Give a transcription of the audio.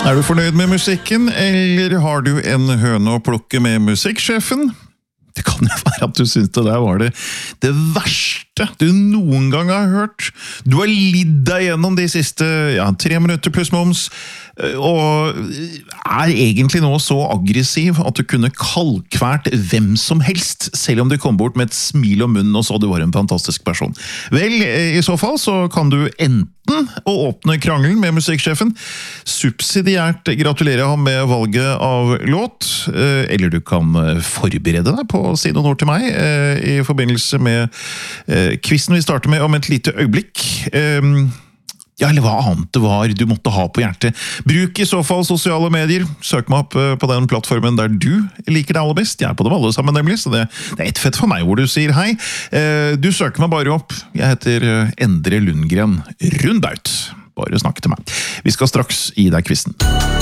Er du fornøyd med musikken, eller har du en høne å plukke med musikksjefen? Det kan jo være at du synes det der var det verste du noen gang har hørt. Du har lidd deg gjennom de siste 3 minutter pluss moms, og er egentlig nå så aggressiv at du kunne kalkvært hvem som helst, selv om du kom bort med et smil om munnen og så du var en fantastisk person. Vel, i så fall så kan du enten å åpne krangelen med musikksjefen, subsidiært gratulere ham med valget av låt, eller du kan forberede deg på å si noen ord til meg i forbindelse med quizen vi starter med om et lite øyeblikk. Eller hva annet det var du måtte ha på hjertet. Bruk i så fall sosiale medier. Søk meg opp på den plattformen der du liker deg aller best. Jeg er på dem alle sammen nemlig, så det er et fett for meg hvor du sier hei. Du søker meg bare opp. Jeg heter Endre Lundgren Rundaut. Bare snakk til meg. Vi skal straks gi deg quizen.